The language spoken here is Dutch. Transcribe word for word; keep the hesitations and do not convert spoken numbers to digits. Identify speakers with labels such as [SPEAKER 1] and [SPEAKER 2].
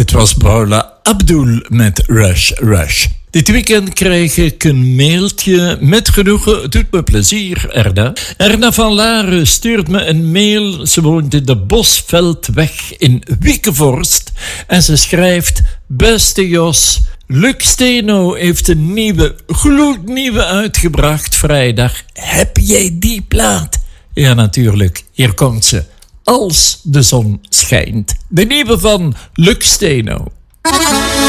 [SPEAKER 1] Het was Paula Abdul met Rush Rush. Dit weekend krijg ik een mailtje met genoegen. Het doet me plezier, Erna. Erna van Laren stuurt me een mail. Ze woont in de Bosveldweg in Wiekevorst. En ze schrijft: Beste Jos, Luc Steno heeft een nieuwe, gloednieuwe uitgebracht vrijdag. Heb jij die plaat? Ja, natuurlijk. Hier komt ze. Als de zon schijnt. De nieuwe van Luc Steno.